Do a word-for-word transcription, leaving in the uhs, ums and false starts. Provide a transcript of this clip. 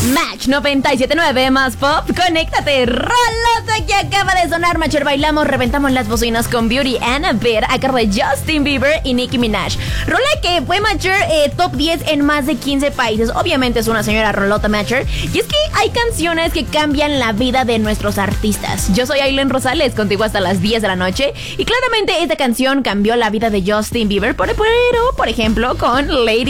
Match noventa y siete punto nueve más pop, conéctate. Rolota que acaba de sonar, Matcher. Bailamos, reventamos las bocinas con Beauty and a Bit a cargo de Justin Bieber y Nicki Minaj. Rola que fue Matcher eh, top diez en más de quince países. Obviamente es una señora rolota, Matcher. Y es que hay canciones que cambian la vida de nuestros artistas. Yo soy Aileen Rosales, contigo hasta las diez de la noche. Y claramente esta canción cambió la vida de Justin Bieber, pero, por ejemplo, con Lady